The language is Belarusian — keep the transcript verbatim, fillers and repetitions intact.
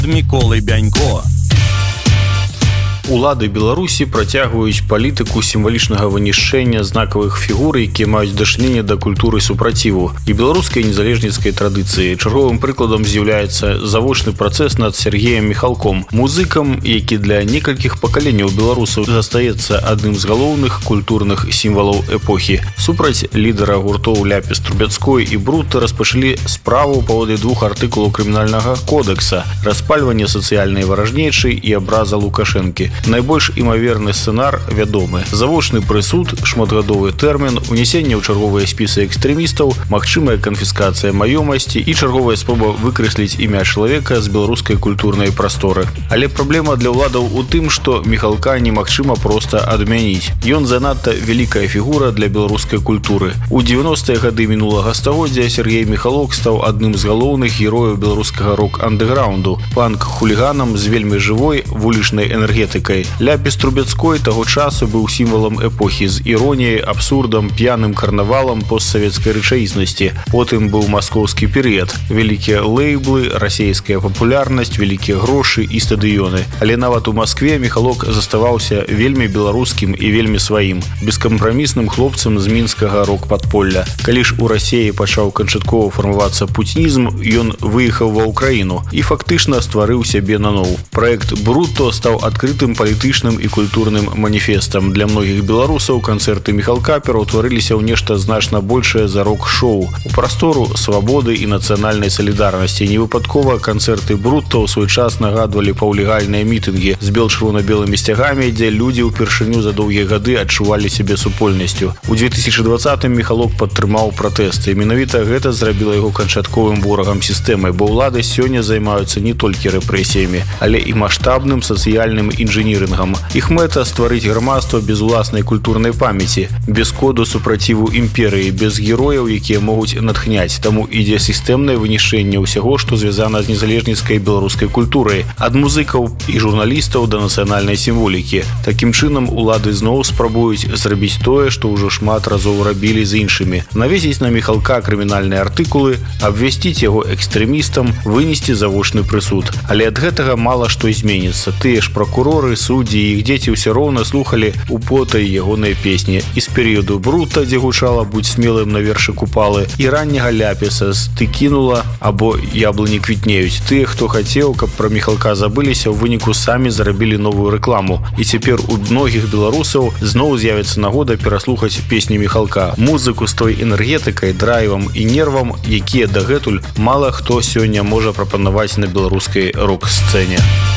Міколай Бянько. Улады Беларусі працягваюць палітыку сімвалічнага вынішчэння знакавых фігур, якія маюць дачыненне да культуры супраціву і беларускай незалежніцкай традыцыі. Чарговым прыкладам з'яўляецца завочны працэс над Сергеем Михалком, музыкам, які для некалькіх пакаленняў беларусаў застаецца адным з галоўных культурных сімвалаў эпохі. Супраць лідара гуртоў Ляпіс, Трубецкой і Брутто распачалі справу паводле двух артыкулаў крымінальнага кодекса: распальванне сацыяльнай варажнечы і абраза Лукашэнкі. Найбольш імаверны сцэнар вядомы: завочны прысуд, шматгадовы тэрмін, унесенне ў чарговыя спісы экстрэмістаў, магчымая канфіскацыя маёмасці і чарговая спроба выкрэсліць імя чалавека з беларускай культурнай прасторы. Але праблема для ўладаў у тым, што Михалка немагчыма проста адмяніць. Ён занадта вялікая фігура для беларускай культуры. У дзевяностыя гады мінулага стагоддзя Сергей Михалок стаў адным з галоўных герояў беларускага рок-андэграўнду, панк-хуліганам з вельмі жывой вулічнай энергетыкай. Ляпіс Трубецкой таго часу быў сімвалам эпохі з іроніяй, абсурдам, п'яным карнавалам постсавецкай рэчаіснасці. Потым быў маскоўскі перыяд. Вялікія лейблы, расейская папулярнасць, вялікія грошы і стадыёны. Але нават у Маскве Михалок заставаўся вельмі беларускім і вельмі сваім, бескампрамісным хлопцам з мінскага рок-падполля. Калі ж у Расеі пачаў канчаткова фармавацца путінізм, ён выехаў ва ўкраіну і фактычна стварыў сябе наноў. Праект Брутто стаў адкрытым палітычным і культурным маніфестам. Для многіх беларусаў канцэрты Михалка пераўтварыліся ў нешта значна большае за рок-шоу, у прастору свабоды і нацыянальнай салідарнасці. Невыпадкова канцэрты Брутто ў свой час нагадвалі паўлегальныя мітынгі з бел-чырвона-белымі сцягамі, дзе людзі ўпершыню за доўгія гады адчувалі сябе супольнасцю. У две тысячы дваццатым Михалок падтрымаў пратэсты. Менавіта гэта зрабіла яго канчатковым ворагам сістэмы, бо ўлады сёння займаюцца не толькі рэпрэсіямі, але і маштабным сацыяльным інжынірингам. Іх мэта — стварыць грамадства без уласнай культурнай памяці, без коду супраціву імперыі, без герояў, якія могуць натхняць. Таму ідзе сістэмнае вынішчэнне ўсяго, што звязана з незалежніцкай беларускай культурай, ад музыкаў і журналістаў да нацыянальнай сімволікі. Такім чынам улады зноў спрабуюць зрабіць тое, што ўжо шмат разоў рабілі з іншымі: навесіць на Михалка крымінальныя артыкулы, абвясціць яго экстрэмістам, вынесці завочны прысуд. Але ад гэтага мала што зменіцца. Тыя ж прокуроры, суддзі і іх дзеці ўсё роўна слухалі употай ягоныя песні. І з перыяду Брутто, дзе гучала «Будь смелым» на вершы Купалы, і ранняга Ляпіса з «Ты кінула» або «Яблыні квітнеюць». Тыя, хто хацеў, каб пра Михалка забыліся, ў выніку самі зарабілі новую рэкламу. І цяпер у многіх беларусаў зноў з'явіцца нагода пераслухаць песні Михалка, музыку з той энергетыкай, драйвам і нервам, якія дагэтуль мала хто сёння можа прапанаваць на беларускай рок-сцэне.